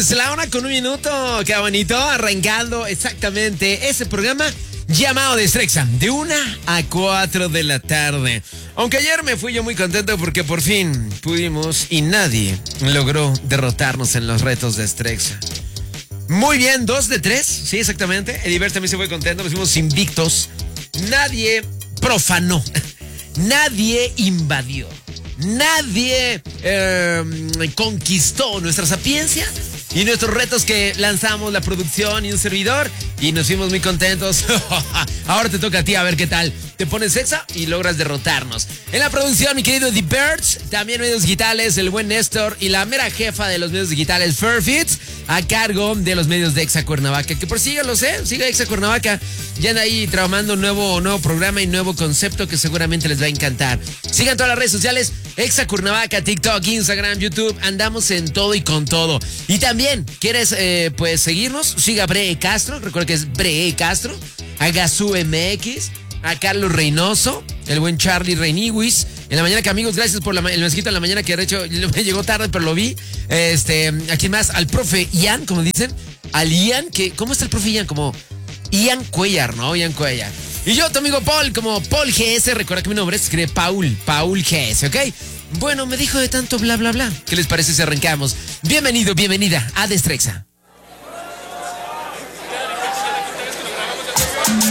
Pues la 1:01, qué bonito, arrancando exactamente ese programa llamado Destrexa, de 1 a 4 de la tarde. Aunque ayer me fui yo muy contento porque por fin pudimos y nadie logró derrotarnos en los retos de Destrexa. Muy bien, 2 de 3, sí, exactamente. Edibert también se fue contento, nos fuimos invictos. Nadie profanó, nadie invadió, nadie conquistó nuestra sapiencia y nuestros retos que lanzamos la producción y un servidor y nos fuimos muy contentos. Ahora te toca a ti a ver qué tal. Te pones sexa y logras derrotarnos. En la producción, mi querido Edibert, también medios digitales, el buen Néstor y la mera jefa de los medios digitales, Fairfits, a cargo de los medios de Exa Cuernavaca. Que por sígalos, siga Exa Cuernavaca. Ya anda ahí trabajando un nuevo programa y nuevo concepto que seguramente les va a encantar. Sigan todas las redes sociales, Exa Cuernavaca, TikTok, Instagram, YouTube. Andamos en todo y con todo. Y también, ¿quieres pues seguirnos? Siga Bre Castro, recuerda que es Bre Castro, a Gazú MX, a Carlos Reynoso, el buen Charlie Reiniwis. En la mañana, que amigos, gracias por el mensajito en la mañana, que de hecho me llegó tarde, pero lo vi. Aquí más, al profe Ian, como dicen. Al Ian, ¿cómo está el profe Ian? Como Ian Cuellar, ¿no? Ian Cuellar. Y yo, tu amigo Paul, como Paul GS. Recuerda que mi nombre se escribe Paul GS, ¿ok? Bueno, me dijo de tanto bla, bla, bla. ¿Qué les parece si arrancamos? Bienvenido, bienvenida a Destrexa.